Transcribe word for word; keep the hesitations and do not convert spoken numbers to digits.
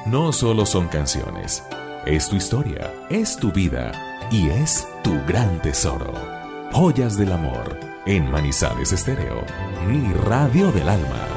no solo son canciones, es tu historia, es tu vida y es tu gran tesoro. Joyas del amor en Manizales Estéreo, mi radio del alma.